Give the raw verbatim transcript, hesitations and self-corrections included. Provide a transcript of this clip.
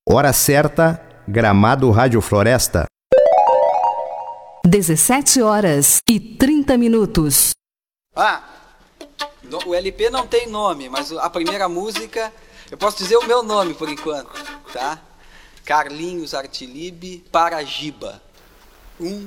Hora certa, Gramado Rádio Floresta. dezessete horas e trinta minutos. Ah, o L P não tem nome, mas a primeira música, eu posso dizer o meu nome por enquanto, tá? Carlinhos Artilibe Paragiba. Um